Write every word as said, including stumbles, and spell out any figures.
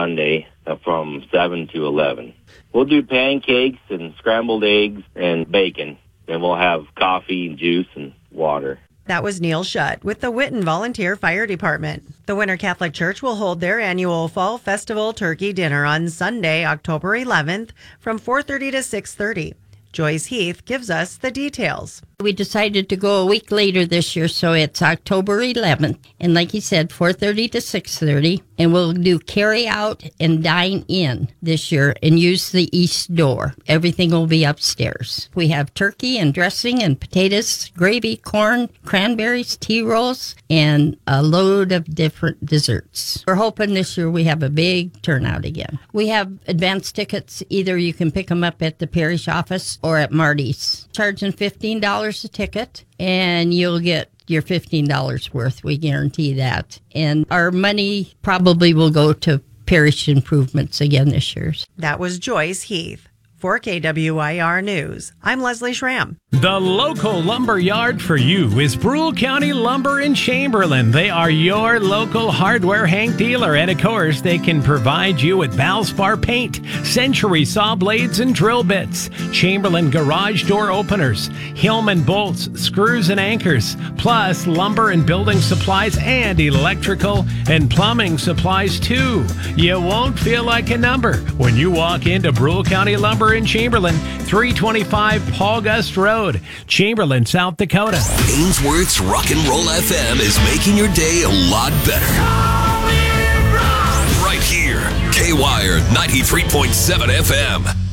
Sunday uh, from seven to eleven. We'll do pancakes and scrambled eggs and bacon. Then we'll have coffee and juice and water. That was Neil Shutt with the Whitten Volunteer Fire Department. The Winter Catholic Church will hold their annual Fall Festival Turkey Dinner on Sunday, October eleventh from four thirty to six thirty. Joyce Heath gives us the details. We decided to go a week later this year, so it's October eleventh. And like he said, four thirty to six thirty. And we'll do carry out and dine in this year and use the east door. Everything will be upstairs. We have turkey and dressing and potatoes, gravy, corn, cranberries, tea rolls, and a load of different desserts. We're hoping this year we have a big turnout again. We have advance tickets. Either you can pick them up at the parish office or at Marty's. Charging fifteen dollars a ticket, and you'll get your fifteen dollars worth. We guarantee that. And our money probably will go to parish improvements again this year. That was Joyce Heath. For K W I R News, I'm Leslie Schramm. The local lumber yard for you is Brule County Lumber in Chamberlain. They are your local hardware Hank dealer, and of course, they can provide you with Valspar paint, Century saw blades and drill bits, Chamberlain garage door openers, Hillman bolts, screws and anchors, plus lumber and building supplies and electrical and plumbing supplies too. You won't feel like a number when you walk into Brule County Lumber in Chamberlain, three twenty-five Paul Gust Road, Chamberlain, South Dakota. Ainsworth's Rock and Roll F M is making your day a lot better. Right here, K-Wire ninety-three point seven F M.